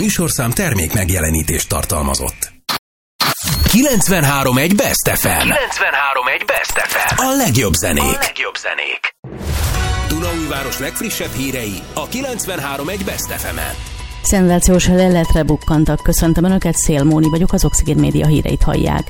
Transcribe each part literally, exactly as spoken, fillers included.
műsorszám termék megjelenítést tartalmazott. kilencvenhárom egy Best ef em. kilencvenhárom egy Best ef em. A legjobb zenék. A legjobb zenék. Dunaújváros legfrissebb hírei a kilencvenhárom egy Best ef emen. Szenzációs leletre bukkantak. Köszöntöm Önöket, Szél Móni vagyok, az Oxigén Média híreit hallják.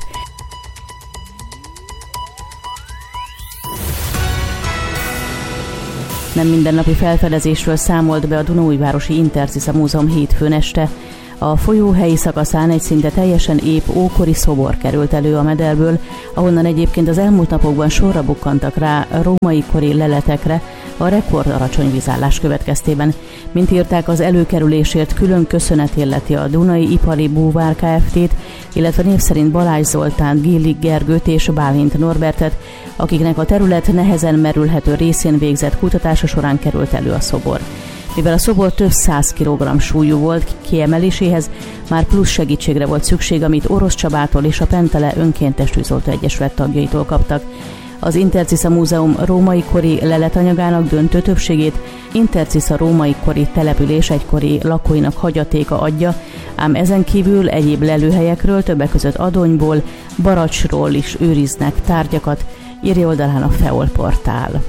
Nem mindennapi felfedezésről számolt be a Dunaújvárosi Interciza Múzeum hétfőn este. A folyó helyi szakaszán egy szinte teljesen ép ókori szobor került elő a mederből, ahonnan egyébként az elmúlt napokban sorra bukkantak rá római kori leletekre a rekord alacsony vízállás következtében. Mint írták, az előkerülésért külön köszönet illeti a Dunai Ipari Búvár Kft-t, illetve név szerint Balázs Zoltánt, Gillik Gergőt és Bálint Norbertet, akiknek a terület nehezen merülhető részén végzett kutatása során került elő a szobor. Mivel a szobor több száz kilogramm súlyú volt, kiemeléséhez már plusz segítségre volt szükség, amit Orosz Csabától és a Pentele Önkéntes Tűzoltó Egyesület tagjaitól kaptak. Az Interciza Múzeum római kori leletanyagának döntő többségét Interciza római kori település egykori lakóinak hagyatéka adja, ám ezen kívül egyéb lelőhelyekről, többek között Adonyból, Baracsról is őriznek tárgyakat, írja oldalán a Feol portál.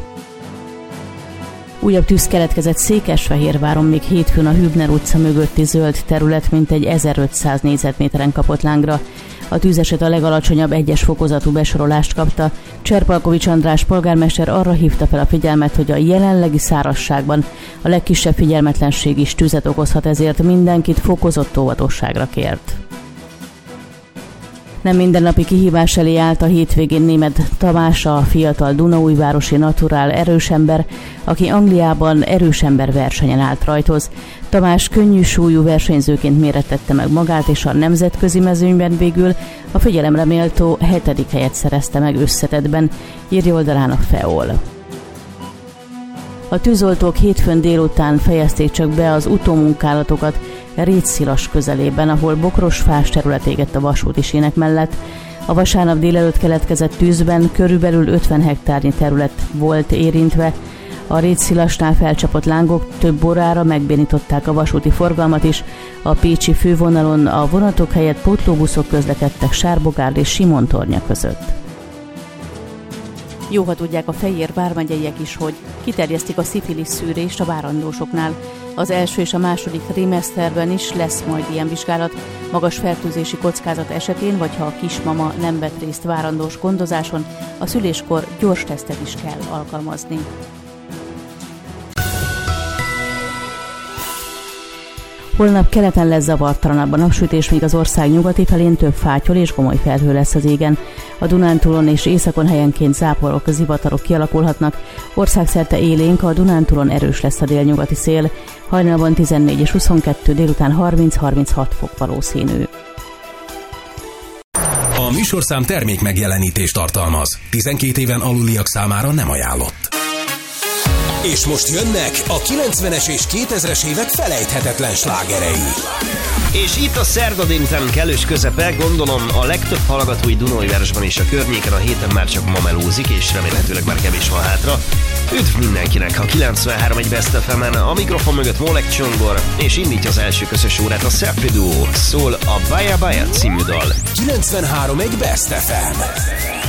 Újabb tűz keletkezett Székesfehérváron, még hétfőn a Hübner utca mögötti zöld terület mintegy ezerötszáz négyzetméteren kapott lángra. A tűzeset a legalacsonyabb egyes fokozatú besorolást kapta. Cserpalkovics András polgármester arra hívta fel a figyelmet, hogy a jelenlegi szárazságban a legkisebb figyelmetlenség is tüzet okozhat, ezért mindenkit fokozott óvatosságra kért. Nem mindennapi kihívás elé állt a hétvégén Németh Tamás, a fiatal dunaújvárosi naturál erősember, aki Angliában erősember versenyen állt rajtoz. Tamás könnyű súlyú versenyzőként mérettette meg magát, és a nemzetközi mezőnyben végül a figyelemre méltó hetedik helyet szerezte meg összetettben, írja oldalán a Feol. A tűzoltók hétfőn délután fejezték csak be az utómunkálatokat Rétszilas közelében, ahol bokros fás terület égett a vasúti sínek mellett. A vasárnap délelőtt keletkezett tűzben körülbelül ötven hektárnyi terület volt érintve. A Rétszilasnál felcsapott lángok több órára megbénították a vasúti forgalmat is. A pécsi fővonalon a vonatok helyett pótlóbuszok közlekedtek Sárbogárd és Simontornya között. Jó, ha tudják a Fejér vármegyeiek is, hogy kiterjesztik a szifilisz szűrést a várandósoknál. Az első és a második trimeszterben is lesz majd ilyen vizsgálat, magas fertőzési kockázat esetén, vagy ha a kismama nem vett részt várandós gondozáson, a szüléskor gyors tesztet is kell alkalmazni. Holnap keleten lesz zavartalanabb a napsütés, míg az ország nyugati felén több fátyol és gomoly felhő lesz az égen. A Dunántúlon és északon helyenként záporok, zivatarok kialakulhatnak. Országszerte élénk, a Dunántúlon erős lesz a délnyugati szél. Hajnalban tizennégy és huszonkettő, délután harminc-harminchat fok valószínű. A műsorszám termék megjelenítést tartalmaz. tizenkét éven aluliak számára nem ajánlott. És most jönnek a kilencvenes és kétezres évek felejthetetlen slágerei. És itt a szerda délután kellős közepe, gondolom a legtöbb hallgatói Dunaújvárosban és a környéken a héten már csak mamelózik, és remélhetőleg már kevés van hátra. Üdv mindenkinek a kilencvenhárom egy Best ef emen, a mikrofon mögött Molek Csongor, és indítja az első közös órát a Szeppi Duo, szól a Baja Baja című dal. kilencvenhárom egy Best ef em.